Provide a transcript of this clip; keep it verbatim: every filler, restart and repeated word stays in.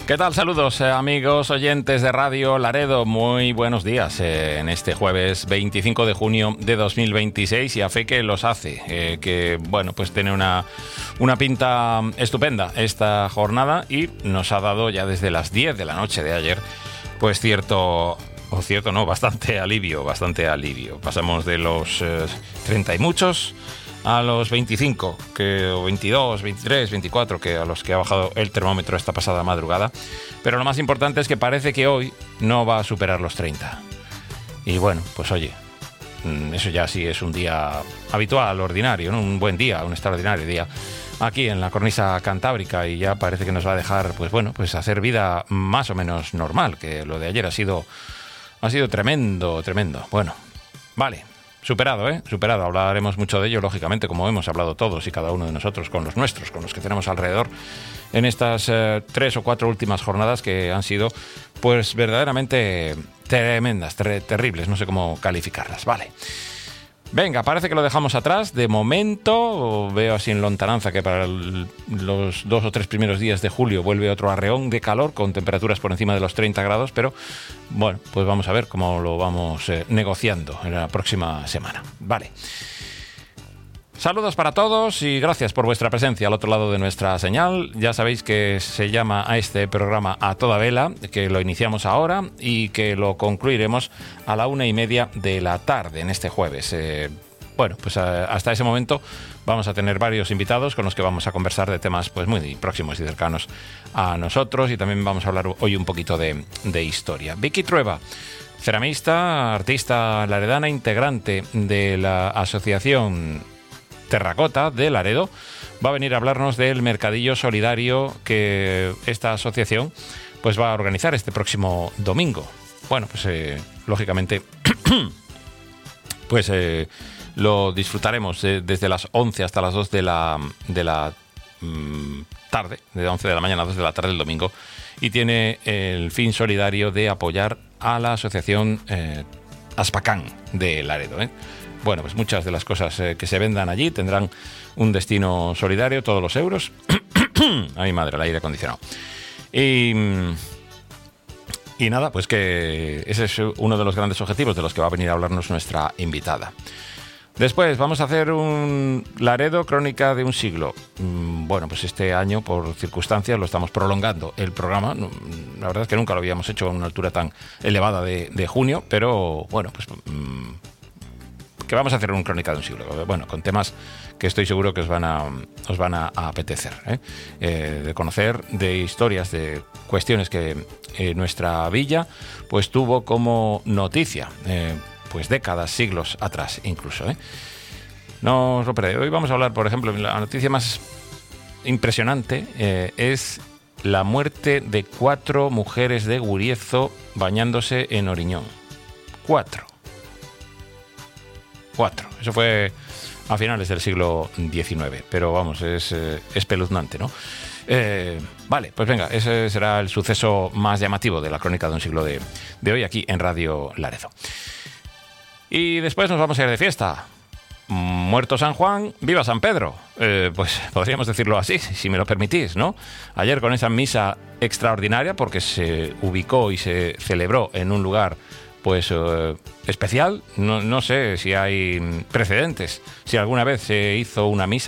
¿Qué tal? Saludos, eh, amigos oyentes de Radio Laredo. Muy buenos días eh, en este jueves veinticinco de junio de dos mil veintiséis, y a fe que los hace, eh, que bueno, pues tiene una, una pinta estupenda esta jornada, y nos ha dado ya desde las diez de la noche de ayer pues cierto, o cierto no, bastante alivio, bastante alivio. Pasamos de los eh, treinta y muchos a los veinticinco, que, o veintidós, veintitrés, veinticuatro, que a los que ha bajado el termómetro esta pasada madrugada. Pero lo más importante es que parece que hoy no va a superar los treinta. Y bueno, pues oye, eso ya sí es un día habitual, ordinario, ¿no? Un buen día, un extraordinario día aquí en la cornisa cantábrica, y ya parece que nos va a dejar, pues bueno, pues hacer vida más o menos normal, que lo de ayer ha sido, ha sido tremendo, tremendo. Bueno, vale. Superado, ¿eh? Superado. Hablaremos mucho de ello, lógicamente, como hemos hablado todos y cada uno de nosotros, con los nuestros, con los que tenemos alrededor, en estas eh, tres o cuatro últimas jornadas que han sido, pues, verdaderamente tremendas, ter- terribles, no sé cómo calificarlas. Vale. Venga, parece que lo dejamos atrás. De momento, veo así en lontananza que para el, los dos o tres primeros días de julio vuelve otro arreón de calor con temperaturas por encima de los treinta grados, pero bueno, pues vamos a ver cómo lo vamos eh, negociando en la próxima semana. Vale. Saludos para todos y gracias por vuestra presencia al otro lado de nuestra señal. Ya sabéis que se llama a este programa A Toda Vela, que lo iniciamos ahora y que lo concluiremos a la una y media de la tarde en este jueves. Eh, bueno, pues a, hasta ese momento vamos a tener varios invitados con los que vamos a conversar de temas pues muy próximos y cercanos a nosotros, y también vamos a hablar hoy un poquito de, de historia. Vicky Trueba, ceramista, artista laredana, integrante de la asociación Terracota de Laredo, va a venir a hablarnos del mercadillo solidario que esta asociación pues va a organizar este próximo domingo. Bueno, pues eh, lógicamente pues eh, lo disfrutaremos eh, desde las once hasta las dos de la, de la mmm, tarde, de once de la mañana a dos de la tarde del domingo, y tiene el fin solidario de apoyar a la asociación eh, Aspacán de Laredo, ¿eh? Bueno, pues muchas de las cosas eh, que se vendan allí tendrán un destino solidario, todos los euros. Ay, madre, el aire acondicionado. Y, y nada, pues que ese es uno de los grandes objetivos de los que va a venir a hablarnos nuestra invitada. Después vamos a hacer un Laredo Crónica de un siglo. Bueno, pues este año, por circunstancias, lo estamos prolongando el programa. La verdad es que nunca lo habíamos hecho a una altura tan elevada de, de junio, pero bueno, pues que vamos a hacer un Crónica de un siglo, bueno, con temas que estoy seguro que os van a, os van a, a apetecer, ¿eh? Eh, de conocer, de historias, de cuestiones que eh, nuestra villa pues tuvo como noticia, eh, pues décadas, siglos atrás incluso, ¿eh? No os lo perdéis. Hoy vamos a hablar, por ejemplo, la noticia más impresionante eh, es la muerte de cuatro mujeres de Guriezo bañándose en Oriñón. Cuatro. Cuatro. Eso fue a finales del siglo diecinueve, pero vamos, es eh, espeluznante, ¿no? Eh, vale, pues venga, ese será el suceso más llamativo de la crónica de un siglo de, de hoy aquí en Radio Laredo. Y después nos vamos a ir de fiesta. Muerto San Juan, viva San Pedro. Eh, pues podríamos decirlo así, si me lo permitís, ¿no? Ayer con esa misa extraordinaria, porque se ubicó y se celebró en un lugar pues uh, especial. No, no sé si hay precedentes, si alguna vez se hizo una misa